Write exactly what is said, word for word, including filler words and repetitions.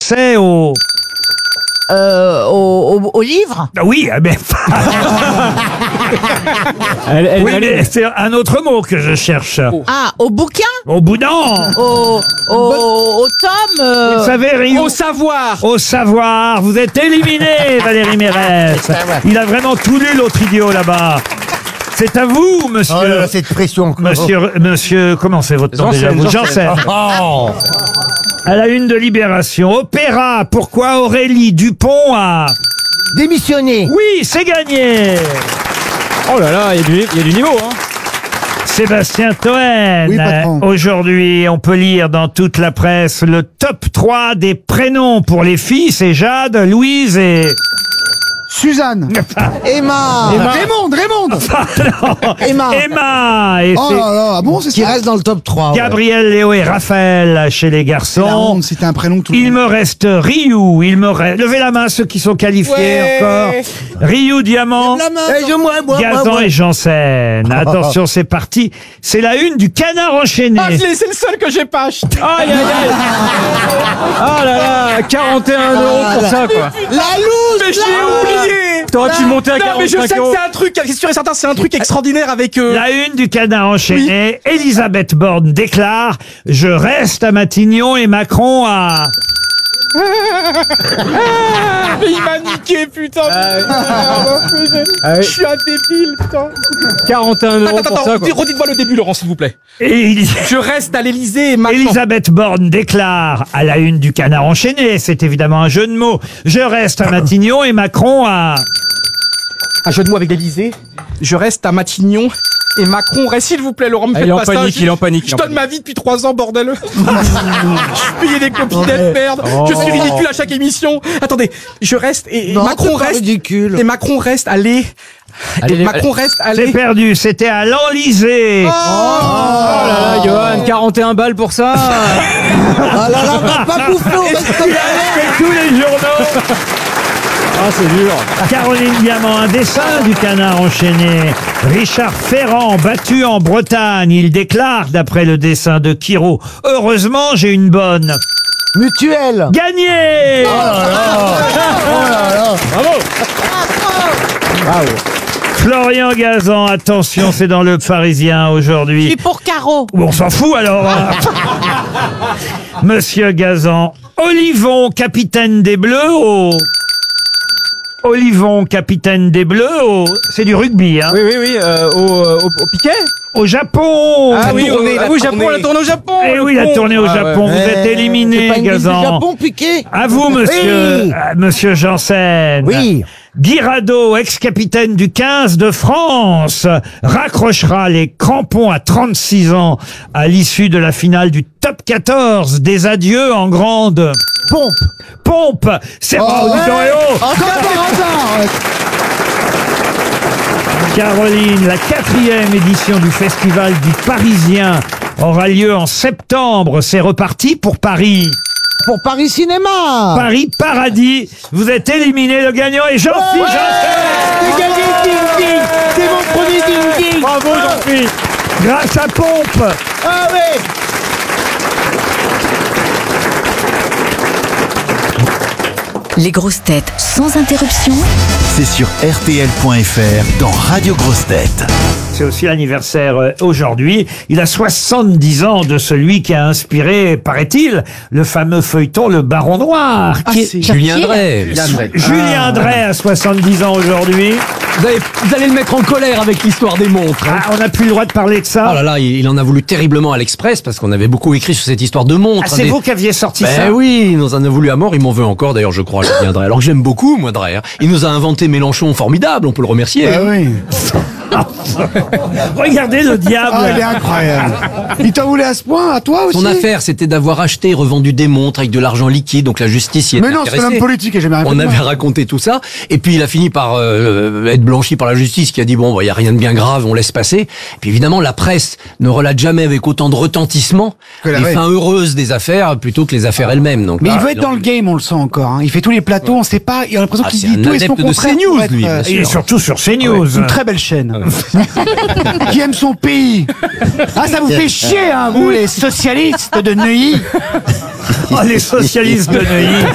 accès au... Euh, au, au, au livre. Oui, mais... Elle, elle, oui, elle- mais c'est un autre mot que je cherche. Ah, au bouquin. Au bout d'un... Au, au, au tome. euh, Vous savez, Rio, Au savoir. au savoir, vous êtes éliminé, Valérie Mérès. Il a vraiment tout lu, l'autre idiot, là-bas. C'est à vous, monsieur. Oh là là, cette pression. Monsieur, monsieur, comment c'est votre nom déjà vous Janssen. Oh. À la une de Libération. Opéra, pourquoi Aurélie Dupont a... Démissionner. Oui, c'est gagné. Oh là là, il y, a du- il y a du niveau, hein. Sébastien Toen. Oui, patron. Aujourd'hui, on peut lire dans toute la presse le top trois des prénoms pour les filles. C'est Jade, Louise et... Suzanne. Emma. Raymond, Raymond. Emma. Emma. Et Oh c'est là là, ah bon, c'est Qui ça. reste dans le top trois. ouais. Gabriel, Léo et Raphaël chez les La garçons. honte, c'était un prénom tout le Il monde. me reste Ryu, il me reste... Levez la main ceux qui sont qualifiés encore. Ryu, Diamant, Eh, je, moi, moi, moi, Gazan moi. et Janssen. Attention, c'est parti. C'est la une du Canard enchaîné. Ah, je l'ai, c'est le seul que j'ai pas acheté. Aïe, aïe, aïe. Ah là là, quarante et un euros pour ça, quoi. La loose. Mais j'ai oublié. T'aurais dû monter à Non, mais je sais quarante-cinq que euros. c'est un truc, c'est sûr et certain, c'est un truc extraordinaire avec... euh, La une du Canard enchaîné. Elisabeth Borne déclare « Je reste à Matignon et Macron a... Mais il m'a niqué, putain. Ah oui. Je suis un débile, putain. quarante et un euros Attends, pour attends, ça, quoi. redites-moi le début, Laurent, s'il vous plaît. » Et il- Je reste à l'Élysée et maintenant... Elisabeth Borne déclare à la une du Canard enchaîné, c'est évidemment un jeu de mots, je reste à Matignon et Macron a... Un jeu de mots avec l'Élysée. Je reste à Matignon et Macron reste, s'il vous plaît, Laurent, me Ah, faites il est en pas ça. panique, Je- il est en panique, il Je est en donne ma vie depuis trois ans, bordel. Je suis payé des copinettes, merde. Je suis ridicule à chaque émission. Attendez, je reste et, et Non, Macron t'es pas reste... ridicule. Et Macron reste à l'É... Allez, Et Macron reste à C'est l'É... perdu, c'était à l'Enlysée. Oh là là, Johan, quarante et un balles pour ça. Ah là là, va pas bouffer, on reste comme ça. C'est tous les journaux. Ah, c'est dur. Caroline Diamant, un dessin du Canard enchaîné. Richard Ferrand, battu en Bretagne. Il déclare, d'après le dessin de Kiro, « Heureusement, j'ai une bonne. Mutuelle. » Gagné. Florian Gazan, attention, c'est dans le Parisien Je aujourd'hui. suis pour Caro. Ou on s'en fout alors. hein. Monsieur Gazan, Olivon, capitaine des Bleus au... Olivon, capitaine des Bleus au... C'est du rugby, hein. Oui, oui, oui, euh, au, euh, au, au piquet. Au Japon. Ah oui, tournée, au, la ah oui, tournée. Japon, la tournée au Japon. Eh le oui, la con. tournée au Ah, Japon. Vous êtes C'est éliminé, pas une ville du Gazan. Japon, piqué. À vous, monsieur, Oui. euh, monsieur Janssen. Oui. Guy Rado, ex-capitaine du quinze de France, raccrochera les crampons à trente-six ans à l'issue de la finale du top quatorze. Des adieux en grande Pompe. pompe. C'est bon, Oh, dis donc, ouais. eh oh. Comme par hasard. Caroline, la quatrième édition du Festival du Parisien aura lieu en septembre. C'est reparti pour Paris. Pour Paris Cinéma. Paris Paradis. Vous êtes éliminé. Le gagnant est Jean-Philippe Janssen. J'ai gagné Ding Ding. C'est mon premier Ding Ding. Bravo Jean-Philippe. Grâce à Pompe. Ah ouais. Les grosses têtes sans interruption. C'est sur R T L point F R dans Radio Grosses Têtes. C'est aussi l'anniversaire euh, aujourd'hui. Il a soixante-dix ans de celui qui a inspiré, paraît-il, le fameux feuilleton Le Baron Noir. Ah, qui est- c'est... Julien Drey. Julien Drey a soixante-dix ans aujourd'hui. Vous allez, vous allez le mettre en colère avec l'histoire des montres. hein. Ah, on n'a plus le droit de parler de ça. Oh là là, il, il en a voulu terriblement à l'Express parce qu'on avait beaucoup écrit sur cette histoire de montres. Ah, c'est Des- vous qui aviez sorti Ben ça. oui, il nous en a voulu à mort, il m'en veut encore d'ailleurs, je crois, Julien Drey. Alors que j'aime beaucoup, moi, Drey. hein. Il nous a inventé Mélenchon formidable, on peut le remercier. Ah oui. Regardez le diable. Ah, il est incroyable. Il t'en voulait à ce point, à toi aussi? Son affaire, c'était d'avoir acheté et revendu des montres avec de l'argent liquide, donc la justice y était Mais non, c'est intéressée. l'homme politique et j'ai jamais rien On fait de avait mal. raconté tout ça, et puis il a fini par euh, être blanchi par la justice, qui a dit bon, il y a rien de bien grave, on laisse passer. Et puis évidemment, la presse ne relate jamais avec autant de retentissement Que la les vraie. fins heureuses des affaires plutôt que les affaires elles-mêmes. Donc, Mais là, il veut être dans le game, on le sent encore. hein. Il fait tous les plateaux, on sait pas. Il a l'impression Ah, qu'il c'est dit un tout et son adepte de contraire. CNews, pour être, lui, euh, bien Et surtout sur CNews. Une très belle chaîne. Qui aime son pays. Ah, ça vous fait chier, hein, vous, les socialistes de Neuilly. Oh, les socialistes de Neuilly.